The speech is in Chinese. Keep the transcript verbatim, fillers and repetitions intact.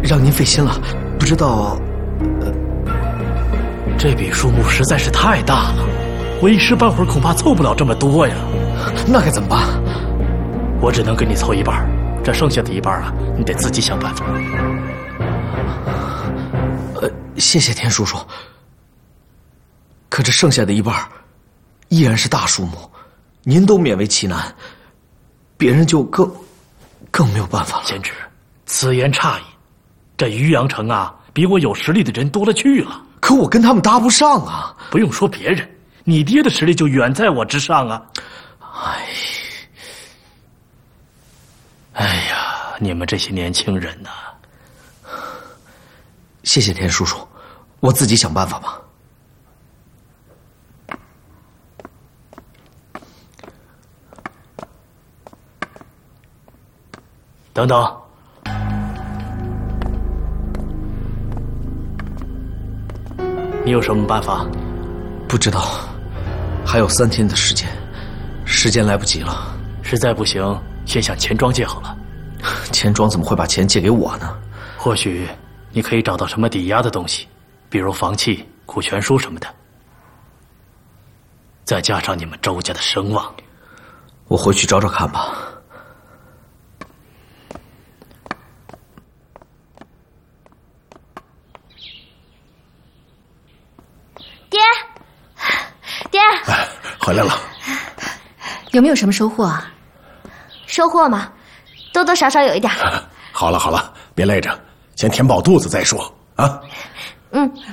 让您费心了。不知道，呃， 这笔数目实在是太大了，我一时半会儿恐怕凑不了这么多呀。 那该怎么办？ 我只能给你凑一半，这剩下的一半啊，你得自己想办法。 呃，谢谢田叔叔。可这剩下的一半，依然是大数目，您都勉为其难，别人就更更没有办法了。 贤侄，此言差矣。这渔阳城啊，比我有实力的人多了去了。 可我跟他们搭不上啊！ 不用说别人，你爹的实力就远在我之上啊！ 哎， 哎呀，你们这些年轻人呐、啊！ 谢谢田叔叔，我自己想办法吧。 等等。你有什么办法？ 不知道，还有三天的时间，时间来不及了。 实在不行，先向钱庄借好了。 钱庄怎么会把钱借给我呢？ 或许你可以找到什么抵押的东西，比如房契、股权书什么的。再加上你们周家的声望， 我回去找找看吧。 爹，爹， 哎，回来了。 有没有什么收获啊？ 收获嘛，多多少少有一点。 好了好了，别累着，先填饱肚子再说啊。 嗯。